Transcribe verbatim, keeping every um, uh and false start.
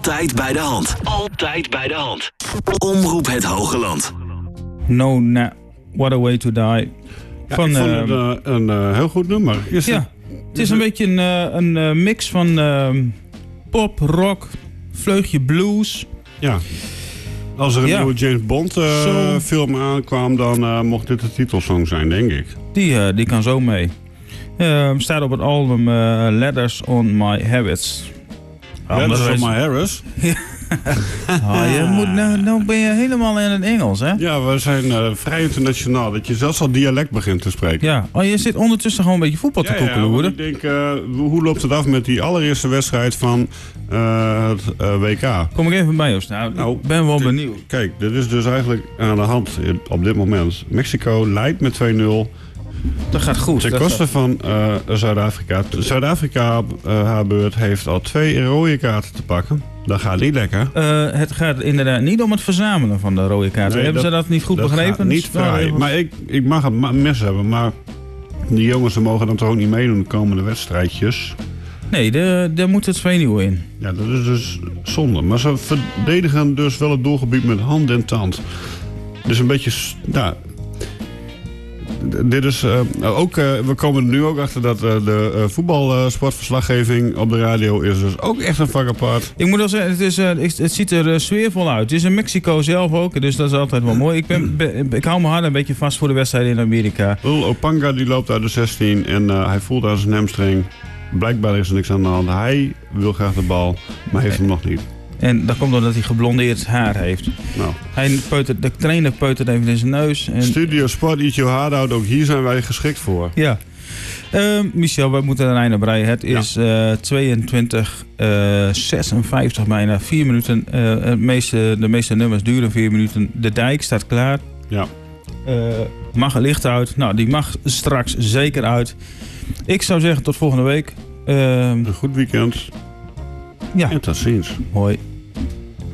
Altijd bij de hand. Altijd bij de hand. Omroep Het Hogeland. No, nah, what a way to die. Ja, Van, ik vond uh, het uh, een uh, heel goed nummer. Is ja, het, het is een beetje een, uh, een uh, mix van uh, pop, rock, vleugje blues. Ja. Als er een ja. nieuwe James Bond uh, Zo. film aankwam, dan uh, mocht dit de titelsong zijn, denk ik. Die, uh, die kan zo mee. Uh, staat op het album uh, Letters on My Habits. Letters on My Harris. Oh, je moet, nou, nou ben je helemaal in het Engels, hè? Ja, we zijn uh, vrij internationaal. Dat je zelfs al dialect begint te spreken. Ja. Oh, je zit ondertussen gewoon een beetje voetbal te Ja, ja, koekelen, want ik denk, uh, hoe loopt het af met die allereerste wedstrijd van uh, het uh, W K? Kom ik even bij, Joost. Nou, Nou, ik ben wel dit- benieuwd. Kijk, dit is dus eigenlijk aan de hand op dit moment. Mexico leidt met twee nul. Dat gaat goed. Ten Dat koste van uh, Zuid-Afrika. Zuid-Afrika op uh, haar beurt heeft al twee rode kaarten te pakken. Dat gaat niet lekker. Uh, het gaat inderdaad niet om het verzamelen van de rode kaarten. Nee, Hebben dat- ze dat niet goed dat begrepen? gaat niet Nou, vrij. even- Maar ik, ik mag het ma- mis hebben. Maar die jongens die mogen dan toch ook niet meedoen de komende wedstrijdjes. Nee, de- daar moet het twee nieuw in. Ja, dat is dus zonde. Maar ze verdedigen dus wel het doelgebied met hand en tand. Dus een beetje... s- Nou, d- dit is uh, ook... Uh, we komen er nu ook achter dat uh, de uh, voetbalsportverslaggeving op de radio is dus ook echt een vak apart. Ik moet wel zeggen, het, is, uh, het, het ziet er uh, sfeervol uit. Het is in Mexico zelf ook, dus dat is altijd wel mooi. Ik, ben, ben- ik hou me hard een beetje vast voor de wedstrijden in Amerika. Lul Opanga die loopt uit de zestien en uh, hij voelt aan zijn hamstring. Blijkbaar is er niks aan de hand. Hij wil graag de bal, maar heeft hem nog niet. En dat komt omdat hij geblondeerd haar heeft. Nou. Hij peutert, de trainer peutert even in zijn neus. En, Studio Sport, eat your heart out. Ook hier zijn wij geschikt voor. ja. Uh, Michel, we moeten er een einde breien. Het Ja. is uh, tweeëntwintig, uh, zesenvijftig bijna, vier minuten. Uh, het meeste, de meeste nummers duren vier minuten. De dijk staat klaar. Ja. Uh, mag er licht uit? Nou, die mag straks zeker uit. Ik zou zeggen tot volgende week. Uh, Een goed weekend. ja, En tot ziens. hoi.